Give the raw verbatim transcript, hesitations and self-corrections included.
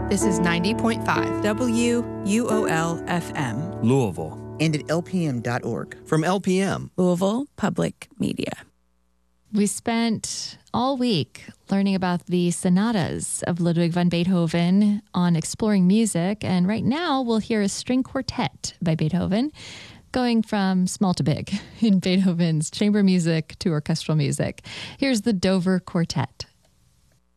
This is ninety point five W U O L F M. Louisville. And at L P M dot org. From L P M. Louisville Public Media. We spent all week learning about the sonatas of Ludwig van Beethoven on Exploring Music, and right now we'll hear a string quartet by Beethoven, going from small to big in Beethoven's chamber music to orchestral music. Here's the Dover Quartet.